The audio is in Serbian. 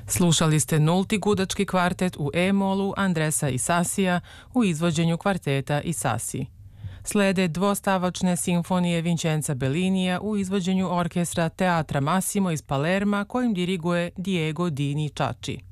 Slušali ste nulti gudački kvartet u E-molu Andresa Isasija u izvođenju kvarteta Isasi. Slede dvostavačne simfonije Vincenza Bellinija u izvođenju orkestra Teatra Massimo iz Palerma kojim diriguje Diego Dini Čači.